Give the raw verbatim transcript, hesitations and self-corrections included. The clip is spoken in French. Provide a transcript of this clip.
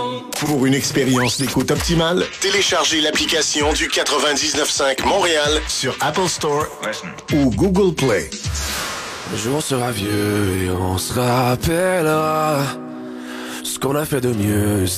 Pour une expérience d'écoute optimale, téléchargez l'application du quatre-vingt-dix-neuf cinq Montréal sur Apple Store ou Google Play. Un jour on sera vieux et on se rappellera ce qu'on a fait de mieux.